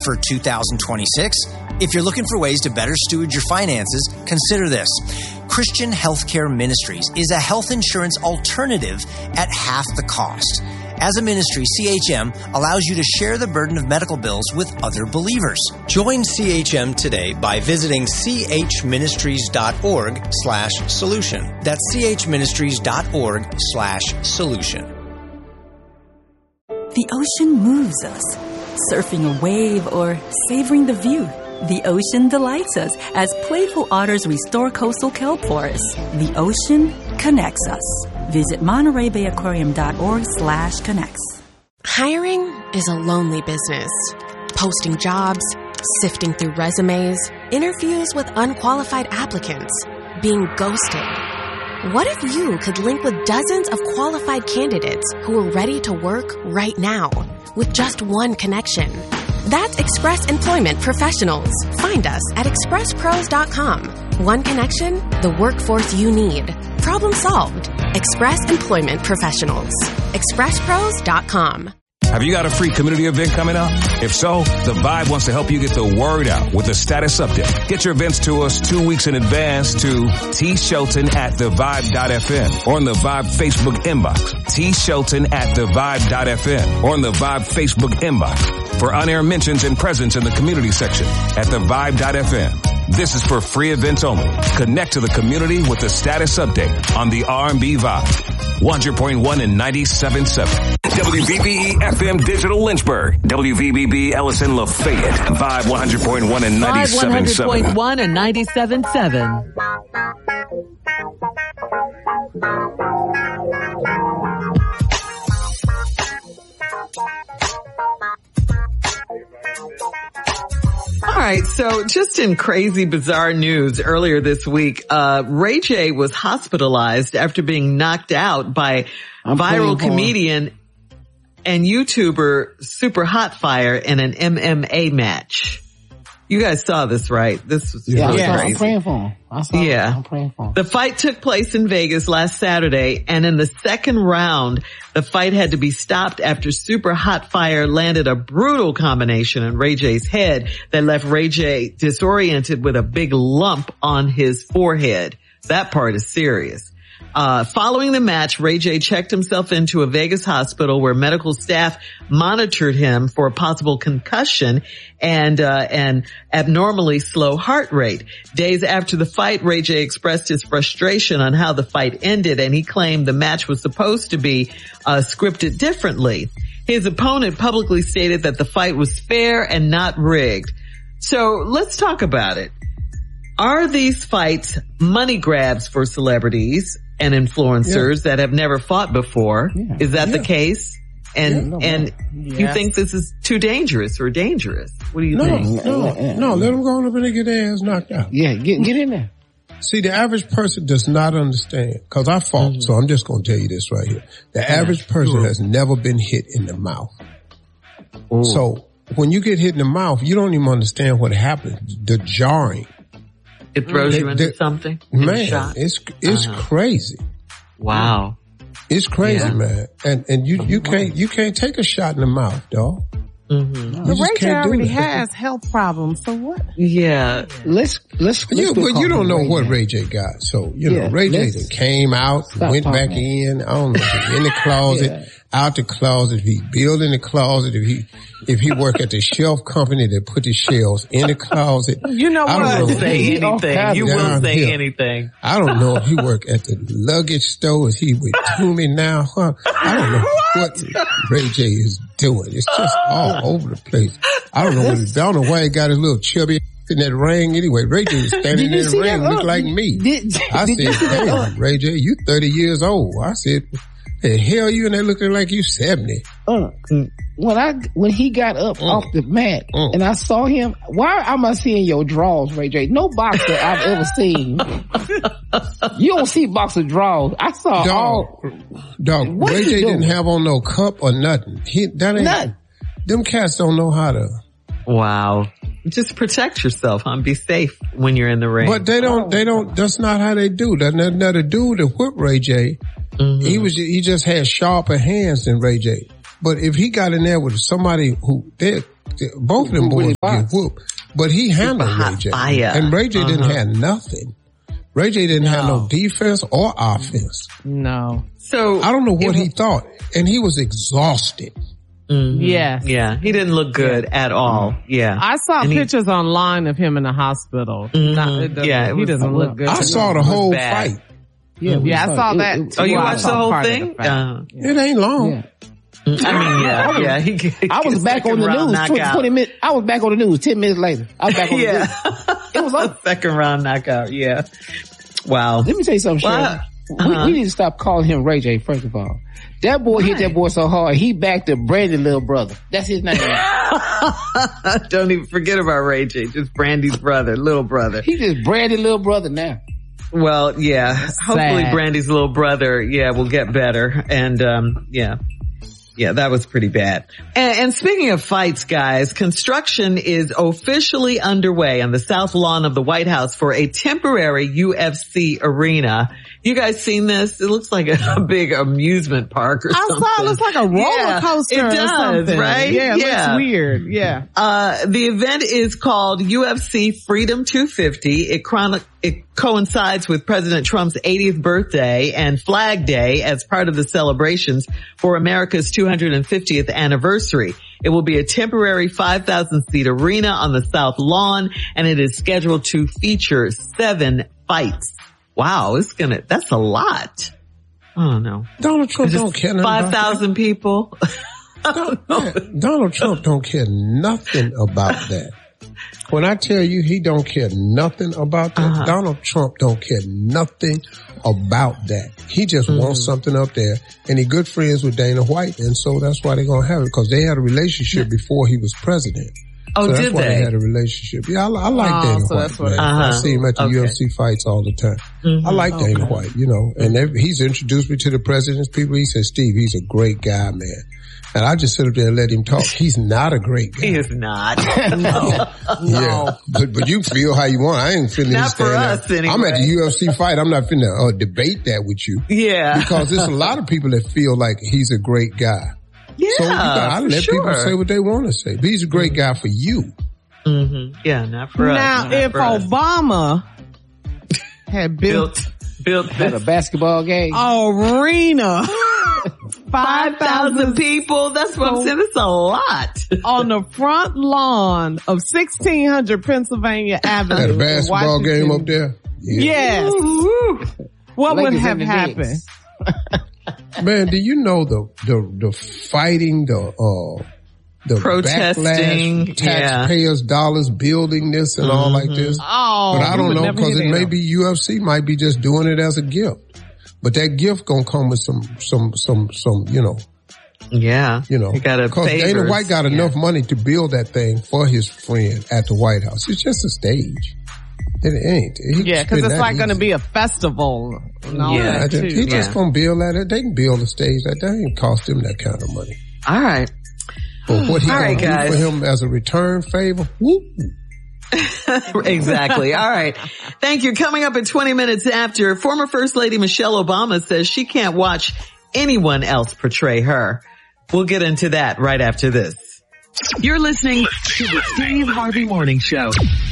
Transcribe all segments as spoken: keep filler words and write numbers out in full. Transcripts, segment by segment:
for two thousand twenty-six? If you're looking for ways to better steward your finances, consider this. Christian Healthcare Ministries is a health insurance alternative at half the cost. As a ministry, C H M allows you to share the burden of medical bills with other believers. Join C H M today by visiting chministries.org slash solution. That's chministries.org slash solution. The ocean moves us, surfing a wave or savoring the view. The ocean delights us as playful otters restore coastal kelp forests. The ocean connects us. Visit Monterey Bay Aquarium dot org slash connects. Hiring is a lonely business. Posting jobs, sifting through resumes, interviews with unqualified applicants, being ghosted. What if you could link with dozens of qualified candidates who are ready to work right now with just one connection? That's Express Employment Professionals. Find us at express pros dot com. One connection, the workforce you need. Problem solved. Express Employment Professionals. express pros dot com. Have you got a free community event coming up? If so, The Vibe wants to help you get the word out with a status update. Get your events to us two weeks in advance to T Shelton at the vibe dot f m or on the Vibe Facebook inbox. T Shelton at the vibe dot f m or on the Vibe Facebook inbox for on-air mentions and presence in the community section at the vibe dot f m. This is for free events only. Connect to the community with the status update on the R and B Vibe. one hundred point one and ninety-seven point seven. W V B E F M Digital Lynchburg. W V B B Ellison Lafayette. Vibe one hundred point one and ninety-seven point seven. Vibe one hundred point one and ninety-seven point seven. All right, so just in crazy, bizarre news earlier this week, uh, Ray J was hospitalized after being knocked out by I'm viral comedian and YouTuber Super Hotfire in an M M A match. You guys saw this, right? This was yeah, really yeah, crazy. I'm praying for him. I saw yeah. I'm praying for him. The fight took place in Vegas last Saturday, and in the second round, the fight had to be stopped after Super Hotfire landed a brutal combination on Ray J's head that left Ray J disoriented with a big lump on his forehead. That part is serious. Uh, following the match, Ray J checked himself into a Vegas hospital where medical staff monitored him for a possible concussion and, uh, and abnormally slow heart rate. Days after the fight, Ray J expressed his frustration on how the fight ended, and he claimed the match was supposed to be, uh, scripted differently. His opponent publicly stated that the fight was fair and not rigged. So let's talk about it. Are these fights money grabs for celebrities and influencers yeah. that have never fought before? Yeah. Is that yeah. the case? And, yeah, no, and yes. you think this is too dangerous or dangerous? What do you no, think? No, no, no, let them go up and get their ass knocked out. Yeah, get, get in there. See, the average person does not understand, cause I fought, mm-hmm. so I'm just gonna tell you this right here. The yeah. average person has never been hit in the mouth. Ooh. So when you get hit in the mouth, you don't even understand what happens. The jarring. It throws they, you into they, something? Man, it's, it's uh-huh. crazy. Wow. It's crazy, yeah. man. And, and you, you can't, you can't take a shot in the mouth, dog. Mm-hmm. But Ray J already has health problems, so what? Yeah. Let's, let's, let's you, but you don't know Ray what J. Ray J got. So, you know, yeah, Ray J came out, went back in. I don't know if he's in the closet, yeah. out the closet, if he building the closet, if he, if he work at the shelf company that put the shelves in the closet. You know what? I don't know. Say anything. You will say here. anything. I don't know if he work at the luggage store. Is he with Toomey now? Huh? I don't know what Ray J is doing. It's just all over the place. I don't know what I don't know why he got his little chubby in that ring anyway. Ray J was standing in the ring, looked like me. Did, I did said, damn, Ray J, you thirty years old. I said, the hell you in there looking like you seventy? Uh, when I, when he got up mm. off the mat mm. and I saw him, why am I seeing your draws, Ray J? No boxer I've ever seen. You don't see boxer draws. I saw dog, all. Dog, Ray J didn't have on no cup or nothing. He, that ain't, nothing. Them cats don't know how to. Wow. Just protect yourself, huh? Be safe when you're in the ring. But they don't, they don't, that's not how they do. That another dude that whipped Ray J. Mm-hmm. He was, he just had sharper hands than Ray J. but if he got in there with somebody who did, both of them boys get whooped. But he handled Ray J. Fire. And Ray J uh-huh. didn't have nothing. Ray J didn't no. have no defense or offense. No. So I don't know what he thought. And he was exhausted. Mm-hmm. Yeah. Yeah. He didn't look good at all. Yeah. I saw and pictures he, online of him in the hospital. Mm-hmm. Not, it yeah. It he was, doesn't look good. I saw the whole fight. Yeah, yeah, I saw it, that. It, it, oh, you well, watched the whole thing? The uh, yeah. It ain't long. Yeah. I mean, yeah, was, yeah. He, he I was back on the news twenty, twenty minutes. I was back on the news ten minutes later. I was back on yeah. the news. It was like second round knockout. Yeah. Wow. Let me tell you something, well, Sharon. Uh-huh. We, we need to stop calling him Ray J, first of all. That boy hit that boy so hard, he backed the Brandy little brother. That's his name. Don't even forget about Ray J. Just Brandy's brother, little brother. He just Brandy little brother now. Well, yeah. Sad. Hopefully Brandy's little brother, yeah, will get better. And, um, yeah. Yeah, that was pretty bad. And, and speaking of fights, guys, construction is officially underway on the south lawn of the White House for a temporary U F C arena. You guys seen this? It looks like a, a big amusement park or I something. saw it looks like a roller yeah, coaster it or does, something. right? Yeah, it yeah. looks weird. Yeah. Uh, the event is called U F C Freedom two fifty. It, chron- it coincides with President Trump's eightieth birthday and Flag Day as part of the celebrations for America's two hundred fiftieth anniversary. It will be a temporary five thousand seat arena on the South Lawn, and it is scheduled to feature seven fights. Wow, it's gonna, that's a lot. Oh no. Donald Trump don't care nothing five thousand people. Donald, Donald Trump don't care nothing about that. When I tell you he don't care nothing about that, uh-huh. Donald Trump don't care nothing about that. He just mm-hmm. wants something up there, and he good friends with Dana White, and so that's why they're gonna have it, because they had a relationship before he was president. Oh, so that's did why they? they had a relationship. Yeah, I, I like oh, Dana so White, that's what man. Uh-huh. I see him at the okay. U F C fights all the time. Mm-hmm. I like okay. Dana White, you know, and they, he's introduced me to the president's people. He said, Steve, he's a great guy, man. And I just sit up there and let him talk. He's not a great guy. He is not. no. no. Yeah. But, but you feel how you want. I ain't finna not stand for us, there. anyway. I'm at the U F C fight. I'm not finna uh, debate that with you. Yeah. Because there's a lot of people that feel like he's a great guy. Yeah. So you know, I let sure. people say what they want to say. But he's a great guy for you. Mm-hmm. Yeah, not for now, us. Now, if Obama us. had built, built, built had a basketball game, arena, five thousand people. That's what I'm saying. It's a lot on the front lawn of sixteen hundred Pennsylvania Avenue. Had a basketball game up there. Yeah. Yes. Ooh. What would have happened? Man, do you know the the the fighting the uh. The protesting, backlash, taxpayers' yeah. dollars building this and mm-hmm. all like this. Oh, but I don't know, because it may be U F C might be just doing it as a gift. But that gift gonna come with some, some, some, some, you know. Yeah. You know. Because Dana White got yeah. enough money to build that thing for his friend at the White House. It's just a stage. It ain't. He yeah, because it's like going to be a festival. And all yeah. that too. He just yeah. gonna build that. They can build a stage that that ain't cost them that kind of money. All right. But what he All gonna right, do guys. for him as a return favor? Woo. Exactly. All right. Thank you. Coming up at twenty minutes after, former First Lady Michelle Obama says she can't watch anyone else portray her. We'll get into that right after this. You're listening to the Steve Harvey Morning Show.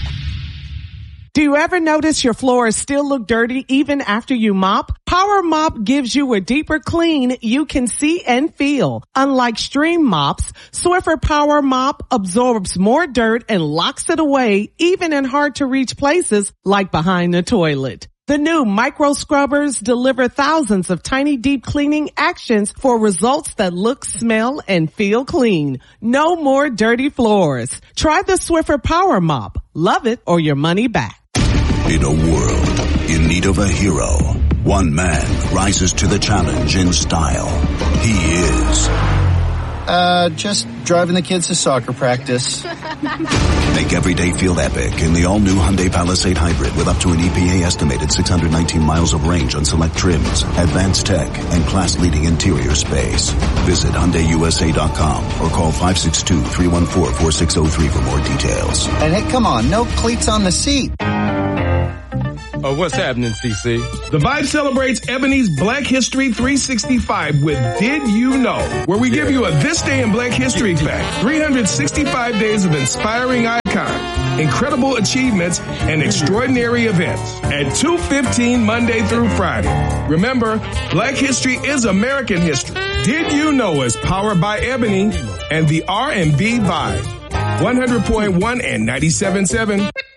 Do you ever notice your floors still look dirty even after you mop? Power Mop gives you a deeper clean you can see and feel. Unlike Stream mops, Swiffer Power Mop absorbs more dirt and locks it away even in hard to reach places like behind the toilet. The new micro scrubbers deliver thousands of tiny deep cleaning actions for results that look, smell, and feel clean. No more dirty floors. Try the Swiffer Power Mop. Love it or your money back. In a world in need of a hero, one man rises to the challenge in style. He is... Uh, just driving the kids to soccer practice. Make every day feel epic in the all-new Hyundai Palisade Hybrid with up to an E P A-estimated six hundred nineteen miles of range on select trims, advanced tech, and class-leading interior space. Visit Hyundai U S A dot com or call five six two, three one four, four six zero three for more details. And hey, come on, no cleats on the seat. Oh, what's happening, C C? The Vibe celebrates Ebony's Black History three sixty-five with Did You Know, where we give you a This Day in Black History fact. three hundred sixty-five days of inspiring icons, incredible achievements, and extraordinary events at two fifteen Monday through Friday. Remember, Black History is American history. Did You Know is powered by Ebony and the R and B Vibe. one hundred point one and ninety-seven point seven.